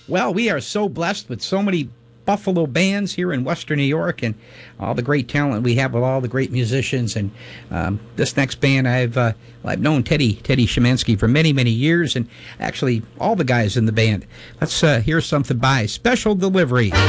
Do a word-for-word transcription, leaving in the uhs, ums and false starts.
Well, we are so blessed with so many Buffalo bands here in Western New York, and all the great talent we have with all the great musicians. And um, this next band, I've uh, well, I've known Teddy Teddy Szymanski for many many years, and actually all the guys in the band. Let's uh, hear something by Special Delivery.